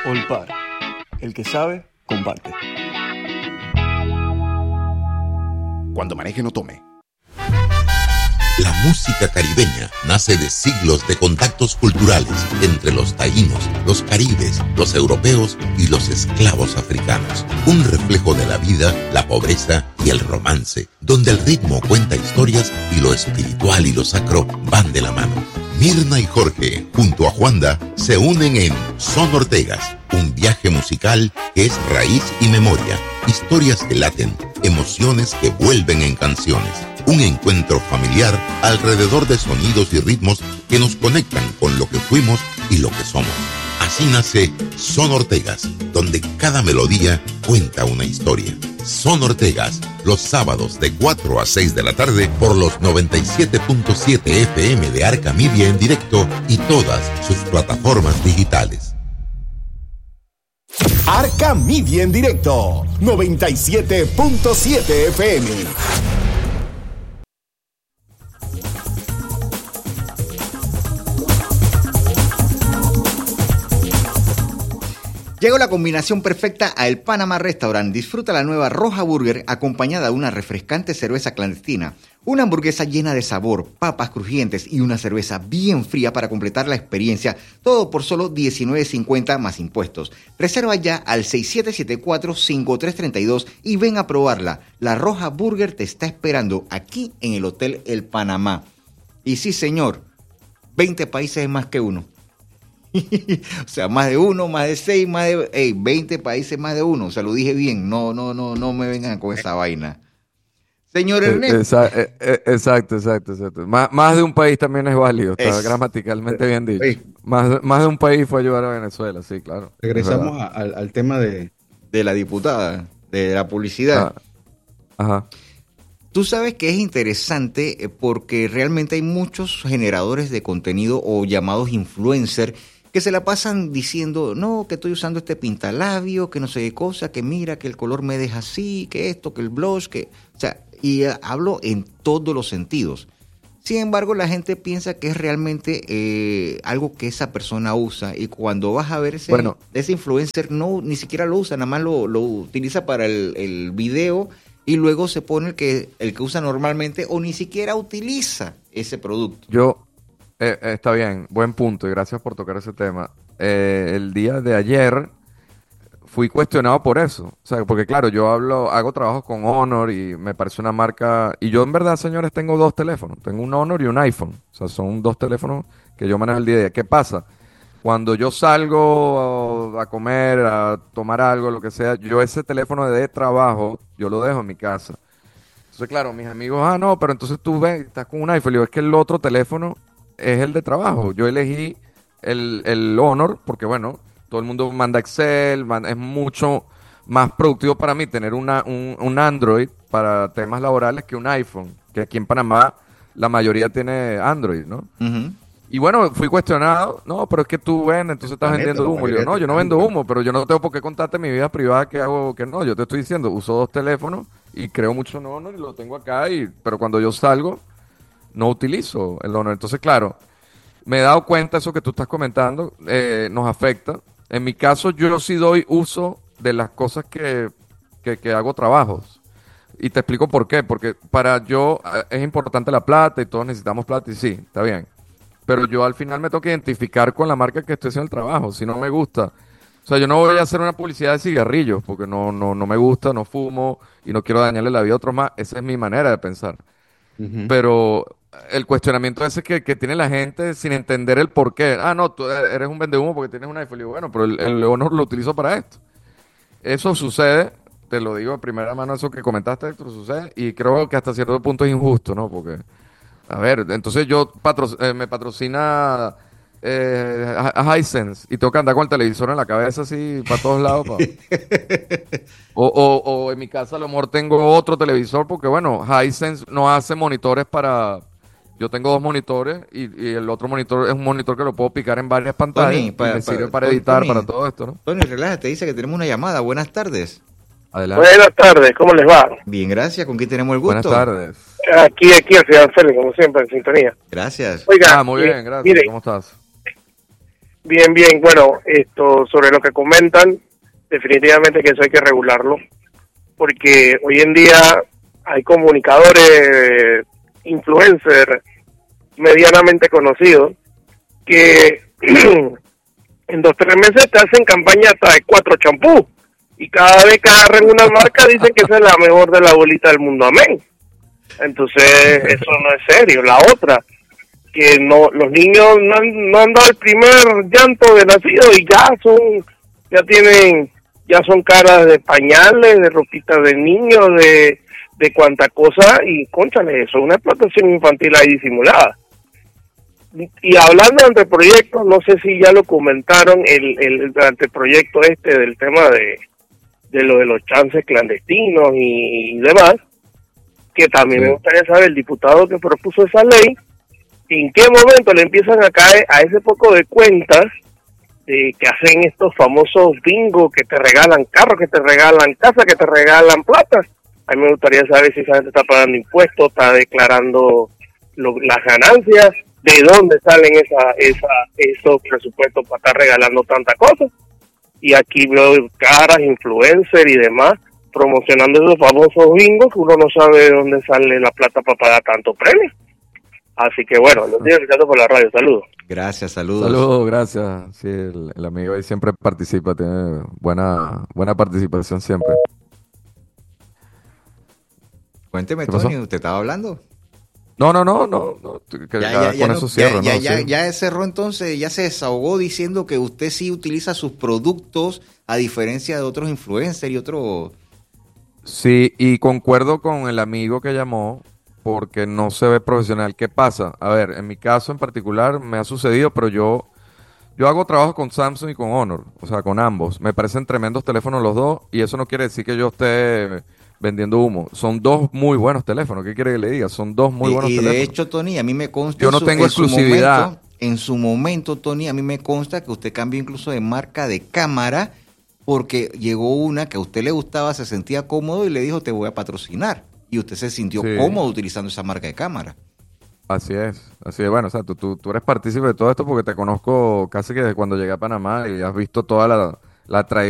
Olpar. El que sabe, comparte. Cuando maneje, no tome. La música caribeña nace de siglos de contactos culturales entre los taínos, los caribes, los europeos y los esclavos africanos. Un reflejo de la vida, la pobreza y el romance, donde el ritmo cuenta historias y lo espiritual y lo sacro van de la mano. Mirna y Jorge, junto a Juanda, se unen en Son Ortegas, un viaje musical que es raíz y memoria, historias que laten, emociones que vuelven en canciones. Un encuentro familiar alrededor de sonidos y ritmos que nos conectan con lo que fuimos y lo que somos. Así nace Son Ortegas, donde cada melodía cuenta una historia. Son Ortegas, los sábados de 4 a 6 de la tarde por los 97.7 FM de Arca Media en directo y todas sus plataformas digitales. Arca Media en directo, 97.7 FM. Llegó la combinación perfecta a El Panamá Restaurant. Disfruta la nueva Roja Burger acompañada de una refrescante cerveza clandestina, una hamburguesa llena de sabor, papas crujientes y una cerveza bien fría para completar la experiencia. Todo por solo $19.50 más impuestos. Reserva ya al 6774-5332 y ven a probarla. La Roja Burger te está esperando aquí en el Hotel El Panamá. Y sí, señor, 20 países es más que uno. O sea, más de uno, más de 6, más de 20 países, más de uno. O sea, lo dije bien. No me vengan con esa vaina. Señor Ernesto. Exacto. Más de un país también es válido. Está gramaticalmente bien dicho. Más de un país fue a ayudar a Venezuela, sí, claro. Regresamos al tema de la diputada, de la publicidad. Ajá. Tú sabes que es interesante porque realmente hay muchos generadores de contenido o llamados influencers que se la pasan diciendo, no, que estoy usando este pintalabio, que no sé qué cosa, que mira, que el color me deja así, que esto, que el blush, que... O sea, y hablo en todos los sentidos. Sin embargo, la gente piensa que es realmente algo que esa persona usa y cuando vas a ver ese influencer, no, ni siquiera lo usa, nada más lo utiliza para el video y luego se pone el que usa normalmente o ni siquiera utiliza ese producto. Está bien, buen punto y gracias por tocar ese tema. El día de ayer fui cuestionado por eso, o sea, porque claro, yo hago trabajos con Honor y me parece una marca, y yo en verdad, señores, tengo 2 teléfonos, tengo un Honor y un iPhone, o sea, son 2 teléfonos que yo manejo el día a día. ¿Qué pasa? Cuando yo salgo a comer, a tomar algo, lo que sea, yo ese teléfono de trabajo, yo lo dejo en mi casa. Entonces, claro, mis amigos, no, pero entonces tú ves, estás con un iPhone, y digo, es que el otro teléfono es el de trabajo. Yo elegí el Honor porque, bueno, todo el mundo manda Excel, es mucho más productivo para mí tener un Android para temas laborales que un iPhone, que aquí en Panamá la mayoría tiene Android, ¿no? Uh-huh. Y bueno, fui cuestionado, no, pero es que tú vendes, entonces estás vendiendo humo. Y yo, no, yo no vendo humo, pero yo no tengo por qué contarte mi vida privada que hago, que no. Yo te estoy diciendo, uso 2 teléfonos y creo mucho en Honor y lo tengo acá, pero cuando yo salgo no utilizo el Honor. Entonces, claro, me he dado cuenta, eso que tú estás comentando, nos afecta. En mi caso, yo sí doy uso de las cosas que hago trabajos. Y te explico por qué. Porque para yo es importante la plata y todos necesitamos plata y sí, está bien. Pero yo al final me tengo que identificar con la marca que estoy haciendo el trabajo. Si no me gusta. O sea, yo no voy a hacer una publicidad de cigarrillos porque no me gusta, no fumo y no quiero dañarle la vida a otros más. Esa es mi manera de pensar. Uh-huh. Pero el cuestionamiento ese que tiene la gente sin entender el por qué. No, tú eres un vendehumo porque tienes un iPhone. Y digo, bueno, pero el Honor lo utilizo para esto. Eso sucede, te lo digo de primera mano, eso que comentaste, Héctor, sucede. Y creo que hasta cierto punto es injusto, ¿no? Porque, a ver, entonces yo me patrocina a Hisense y tengo que andar con el televisor en la cabeza así para todos lados. O en mi casa a lo mejor tengo otro televisor porque, bueno, Hisense no hace monitores para... Yo tengo 2 monitores y el otro monitor es un monitor que lo puedo picar en varias pantallas. Tony, me sirve para editar, Tony, para todo esto, ¿no? Tony, relájate, dice que tenemos una llamada. Buenas tardes. Adelante. Buenas tardes, ¿cómo les va? Bien, gracias. ¿Con quién tenemos el gusto? Buenas tardes. Aquí el señor Félix, como siempre, en sintonía. Gracias. Oiga, muy bien, gracias. Mire, ¿cómo estás? Bien, bien. Bueno, esto sobre lo que comentan, definitivamente que eso hay que regularlo, porque hoy en día hay comunicadores, influencers medianamente conocidos que en 2-3 meses te hacen campaña hasta de 4 champús y cada vez que agarran una marca dicen que esa es la mejor de la bolita del mundo, amén. Entonces eso no es serio. La otra, que no, los niños no han dado el primer llanto de nacido y ya son caras de pañales, de ropita de niños, de cuanta cosa, y cónchale, eso es una explotación infantil ahí disimulada. Y hablando de anteproyectos, no sé si ya lo comentaron, el anteproyecto del tema de lo de los chances clandestinos y demás, que también me gustaría saber, el diputado que propuso esa ley, en qué momento le empiezan a caer a ese poco de cuentas que hacen estos famosos bingos que te regalan carros, que te regalan casa, que te regalan plata. A mí me gustaría saber si esa gente está pagando impuestos, está declarando las ganancias, de dónde salen esos presupuestos para estar regalando tantas cosas. Y aquí veo caras, influencers y demás promocionando esos famosos bingos que uno no sabe de dónde sale la plata para pagar tantos premios. Así que bueno, los estoy escuchando por la radio. Saludos. Gracias, saludos. Saludos, gracias. Sí, el amigo ahí siempre participa, tiene buena participación siempre. Cuénteme, Tony, ¿usted estaba hablando? No. Con eso cierro. Ya cerró entonces, ya se desahogó diciendo que usted sí utiliza sus productos a diferencia de otros influencers y otros... Sí, y concuerdo con el amigo que llamó porque no se ve profesional. ¿Qué pasa? A ver, en mi caso en particular me ha sucedido, pero yo hago trabajo con Samsung y con Honor, o sea, con ambos. Me parecen tremendos teléfonos los dos y eso no quiere decir que yo esté vendiendo humo. Son dos muy buenos teléfonos. ¿Qué quiere que le diga? Son dos muy buenos teléfonos. Y de hecho, Tony, a mí me consta... Yo no tengo exclusividad. En su momento, Tony, a mí me consta que usted cambió incluso de marca de cámara porque llegó una que a usted le gustaba, se sentía cómodo y le dijo, te voy a patrocinar. Y usted se sintió cómodo utilizando esa marca de cámara. Así es. Bueno, o sea, tú eres partícipe de todo esto porque te conozco casi que desde cuando llegué a Panamá y has visto toda la trayectoria